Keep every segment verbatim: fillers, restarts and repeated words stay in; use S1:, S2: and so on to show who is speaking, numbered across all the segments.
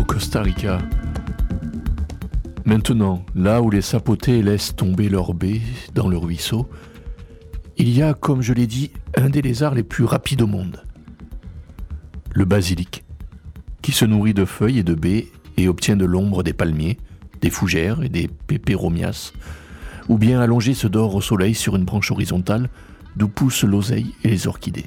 S1: Costa Rica. Maintenant, là où les sapotés laissent tomber leurs baies dans le ruisseau, il y a, comme je l'ai dit, un des lézards les plus rapides au monde. Le basilic, qui se nourrit de feuilles et de baies et obtient de l'ombre des palmiers, des fougères et des peperomias, ou bien allongé se dort au soleil sur une branche horizontale d'où poussent l'oseille et les orchidées.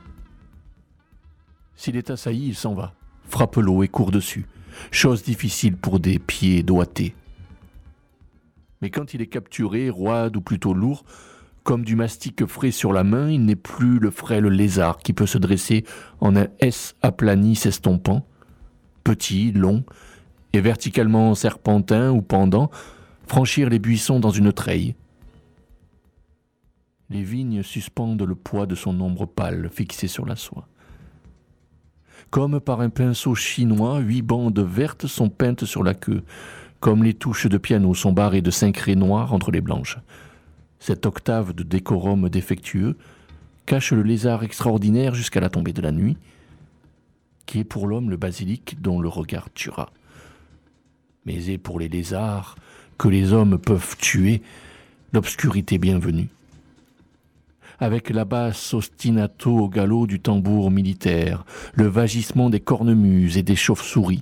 S1: S'il est assailli, il s'en va, frappe l'eau et court dessus, chose difficile pour des pieds doigtés. Mais quand il est capturé, roide ou plutôt lourd, comme du mastic frais sur la main, il n'est plus le frêle lézard qui peut se dresser en un S aplani s'estompant, petit, long et verticalement serpentin ou pendant, franchir les buissons dans une treille. Les vignes suspendent le poids de son ombre pâle fixé sur la soie. Comme par un pinceau chinois, huit bandes vertes sont peintes sur la queue, comme les touches de piano sont barrées de cinq raies noires entre les blanches. Cette octave de décorum défectueux cache le lézard extraordinaire jusqu'à la tombée de la nuit, qui est pour l'homme le basilic dont le regard tuera. Mais est pour les lézards que les hommes peuvent tuer l'obscurité bienvenue. Avec la basse ostinato au galop du tambour militaire, le vagissement des cornemuses et des chauves-souris.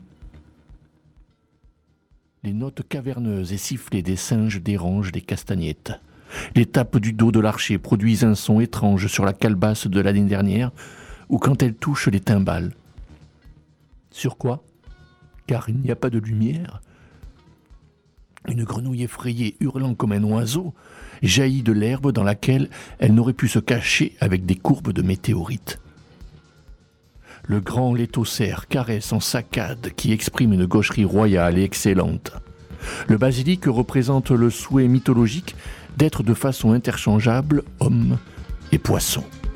S1: Les notes caverneuses et sifflées des singes dérangent les castagnettes. Les tapes du dos de l'archer produisent un son étrange sur la calebasse de l'année dernière ou quand elle touche les timbales. Sur quoi ? Car il n'y a pas de lumière. Une grenouille effrayée, hurlant comme un oiseau, jaillit de l'herbe dans laquelle elle n'aurait pu se cacher avec des courbes de météorites. Le grand létocère caresse en saccade qui exprime une gaucherie royale et excellente. Le basilic représente le souhait mythologique d'être de façon interchangeable homme et poisson.